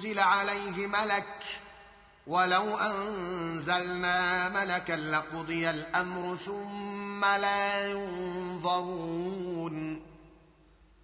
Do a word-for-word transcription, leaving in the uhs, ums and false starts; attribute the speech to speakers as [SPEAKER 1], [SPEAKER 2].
[SPEAKER 1] نزل عليه ملك ولو أنزلنا ملكا لقضي الأمر ثم لا ينظرون